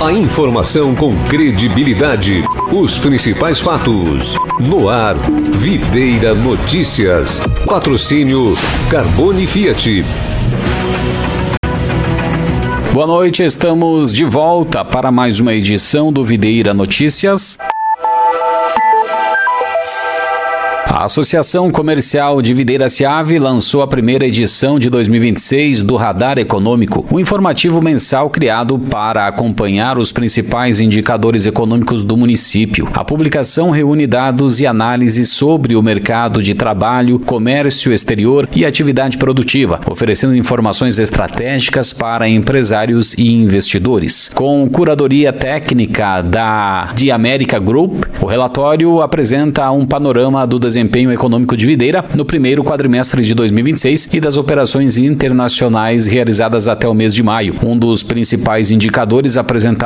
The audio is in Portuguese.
A informação com credibilidade. Os principais fatos. No ar, Videira Notícias. Patrocínio Carbone Fiat. Boa noite, estamos de volta para mais uma edição do Videira Notícias. A Associação Comercial de Videira Seave lançou a primeira edição de 2026 do Radar Econômico, um informativo mensal criado para acompanhar os principais indicadores econômicos do município. A publicação reúne dados e análises sobre o mercado de trabalho, comércio exterior e atividade produtiva, oferecendo informações estratégicas para empresários e investidores. Com curadoria técnica da The America Group, o relatório apresenta um panorama do desempenho econômico de Videira no primeiro quadrimestre de 2026 e das operações internacionais realizadas até o mês de maio. Um dos principais indicadores apresentados